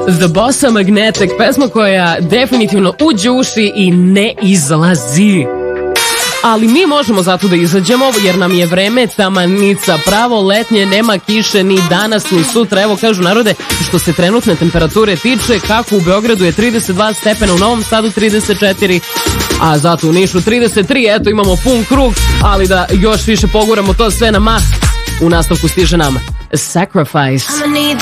The Bossa Magnetic, pesma koja definitivno uđe u uši i ne izlazi. Ali mi možemo zato da izađemo, jer nam je vreme tamanica, pravo letnje, nema kiše ni danas ni sutra. Evo kažu narode, što se trenutne temperature tiče, kako u Beogradu je 32 stepena, u Novom Sadu 34, a zato u Nišu 33, eto imamo pun krug, ali da još više poguramo to sve na mah, u nastavku stiže nam Sacrifice.